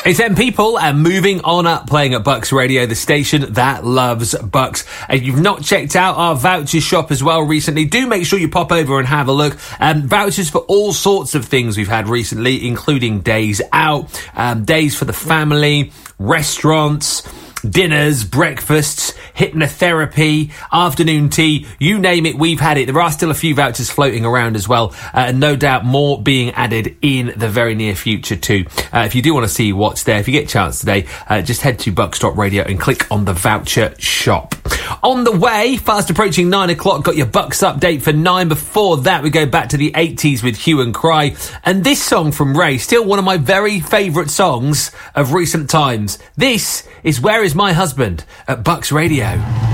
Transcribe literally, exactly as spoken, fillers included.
It's them people and moving on up, playing at Bucks Radio, the station that loves Bucks. If you've not checked out our voucher shop as well recently, do make sure you pop over and have a look. Um, vouchers for all sorts of things we've had recently, including days out, um, days for the family, restaurants, dinners, breakfasts, hypnotherapy, afternoon tea, you name it, we've had it. There are still a few vouchers floating around as well, uh, and no doubt more being added in the very near future too. Uh, if you do want to see what's there, if you get a chance today, uh, just head to Bucks dot radio and click on the voucher shop. On the way, fast approaching nine o'clock, got your Bucks update for nine. Before that, we go back to the eighties with Hue and Cry, and this song from Ray, still one of my very favourite songs of recent times. This is Where Is My Husband at Bucks Radio.